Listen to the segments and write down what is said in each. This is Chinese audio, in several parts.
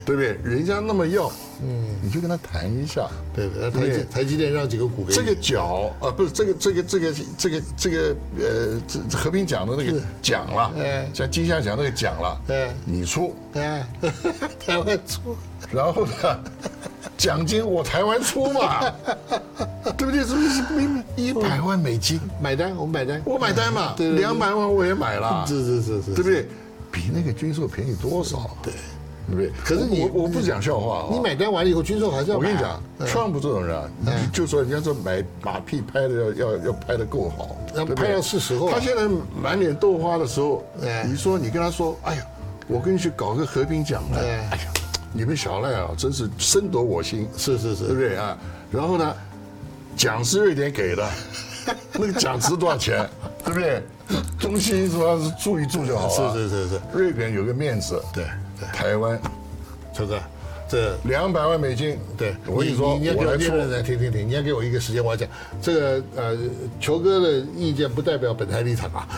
对不对？人家那么要，你就跟他谈一下， 对对，台积电让几个股给你这个奖啊，不是这个和平奖的那个奖了，像金像奖那个奖了，你出， 台湾出， 然后呢，奖金我台湾出嘛，对不对？是不是100万美金买单？我买单， 我买单嘛，200万我也买了， 是，对不对？比那个军售便宜多少？对。对不对？ 可是我不讲笑话， 你买单完了以后，军售还是要买。 我跟你讲，Trump 这种人啊，就说人家说买马屁拍的要拍的够好， 拍到是时候。 他现在满脸豆花的时候，你跟他说，哎呀，我跟你去搞个和平奖来，哎呀，你们小赖啊，真是深得我心， 是， 对不对啊？然后呢，奖是瑞典给的，那个奖值多少钱，对不对？中心说是住一住就好了， 是， 瑞典有个面子， 对。 台湾， 秋哥，这 200万美金， 对我跟你说， 你要给我听，你要给我一个时间，我要讲这个球哥的意见不代表本台立场啊，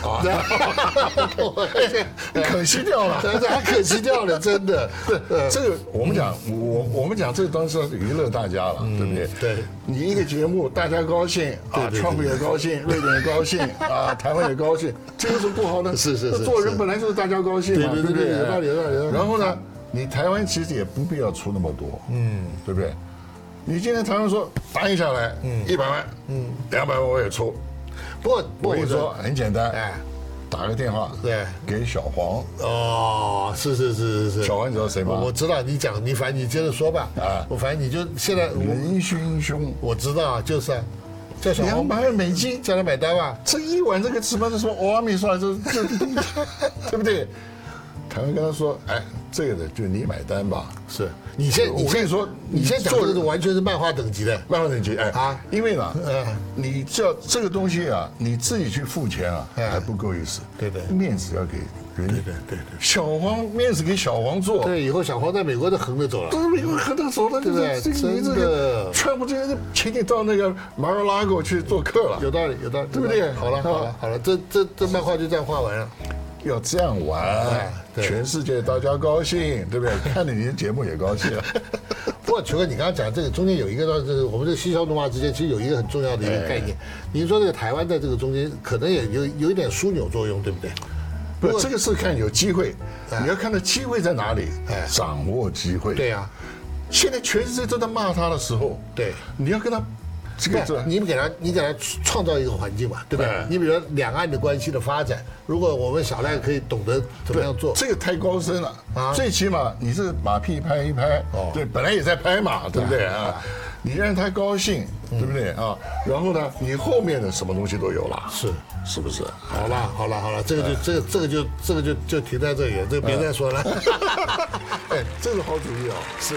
可惜掉了， 还可惜掉了，真的。 这个我们讲这个当然是娱乐大家了，对不对？ 对， 你一个节目大家高兴啊，Trump也高兴，瑞典也高兴啊，台湾也高兴，这有什么不好呢？ 是， 做人本来就是大家高兴嘛， 对，有道理。 然后呢？你台湾其实也不必要出那么多，对不对？你今天台湾说答应下来，100万，200万我也出。不过我跟你说很简单，打个电话， 对， 给小黄。 哦，是。 小黄你知道谁吗？ 我知道，你反正你接着说吧。我反正你就现在仁勋兄， 我知道，就是啊。叫小黄 200万美金， 叫他买单吧。 这一碗这个什么欧米刷，这对不对？台湾跟他说，哎，这个的就你买单吧。 是我跟你说， 你现在讲这个完全是漫画等级的，因为呢，你这个东西啊，你自己去付钱啊，还不够意思。 对， 面子要给人。 对。 小黄面子给小黄做。 对，以后小黄在美国都横着走了。 都是美国横着走了， 对不对？ 真的，川普这个请你到那个马尔拉狗去做客了。 有道理， 对不对？ 好了，这漫画就这样画完了。 要这样玩，全世界大家高兴，对不对？看着你的节目也高兴。 不过球哥，你刚刚讲这个中间有一个我们这嬉笑怒骂之间，其实有一个很重要的一个概念。您说这个台湾在这个中间可能也有一点枢纽作用，对不对？ 不，这个是看有机会，你要看到机会在哪里，掌握机会。 对呀， 现在全世界都在骂他的时候， 对， 你要跟他。 你给他创造一个环境嘛，对不对？你比如说两岸的关系的发展，如果我们小赖可以懂得怎么样做， 这个太高深了啊！最起码你是马屁拍一拍，对，本来也在拍嘛，对不对啊？你让他高兴，对不对啊？然后呢，你后面的什么东西都有了，是不是？ 好了，这个就停在这里，这个别再说了。 哎，这是好主意哦， 是啊。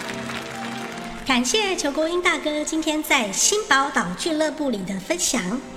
感谢裘国英大哥今天在新宝岛俱乐部里的分享。